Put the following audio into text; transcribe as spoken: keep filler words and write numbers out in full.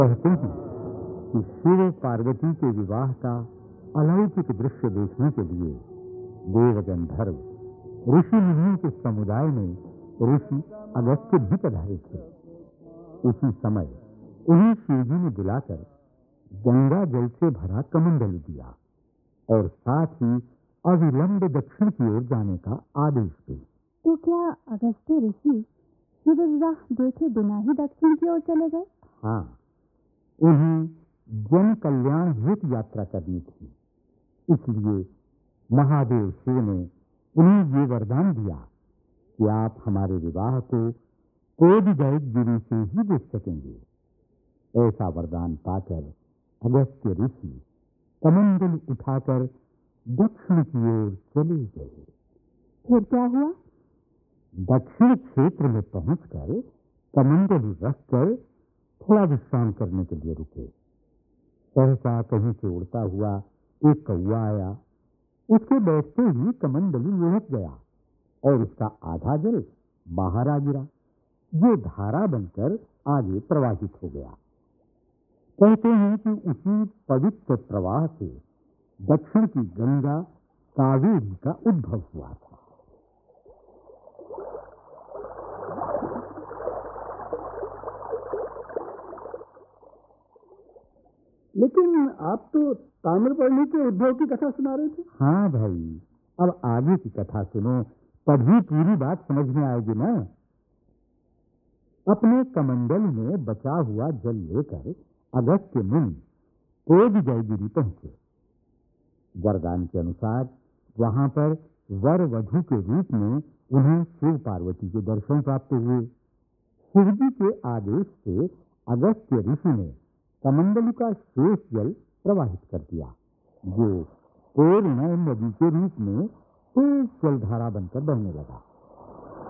कहते हैं कि शिव पार्वती के विवाह का अलौकिक दृश्य देखने के लिए देव गंधर्व ऋषि मुनियों के समुदाय में ऋषि अगस्त्य भी पधारे थे। उसी समय उन्हें शिवजी ने बुलाकर गंगा जल से भरा कमंडल दिया और साथ ही अविलंब दक्षिण की ओर जाने का आदेश दिया। तो क्या अगस्त्य ऋषि शिव विवाह देखे बिना ही दक्षिण की ओर चले गए? हाँ, उन्हें जन कल्याण हेतु यात्रा करनी थी, इसलिए महादेव शिव ने उन्हें ये वरदान दिया कि आप हमारे विवाह को कोदगैत गिरी से ही देख सकेंगे। ऐसा वरदान पाकर अगस्त्य ऋषि कमंडल उठाकर दक्षिण की ओर चले गए। फिर क्या हुआ? दक्षिण क्षेत्र में पहुंचकर कमंडल रखकर थोड़ा विश्राम करने के लिए रुके। सहसा कहीं से उड़ता हुआ एक कौवा आया। उसके बैठते ही कमंडलू लुढ़क गया और उसका आधा जल बाहर आ गिरा, जो धारा बनकर आगे प्रवाहित हो गया। कहते हैं कि उसी पवित्र प्रवाह से दक्षिण की गंगा कावेरी का उद्भव हुआ था। लेकिन आप तो ताम्रपर्णी के उद्भव की कथा सुना रहे थे। हाँ भाई, अब आगे की कथा सुनो, तभी पूरी बात समझ में आएगी ना। अपने कमंडल में बचा हुआ जल लेकर अगस्त्य मुनि कोदगैगिरी पहुंचे। वरदान के अनुसार वहां पर वर वधु के रूप में उन्हें शिव पार्वती के दर्शन प्राप्त हुए। शिवजी के आदेश से अगस्त्य ऋषि ने कमंडलू का शेष जल प्रवाहित कर दिया, जो पूर्ण नदी के रूप में तेज जलधारा बनकर बहने लगा।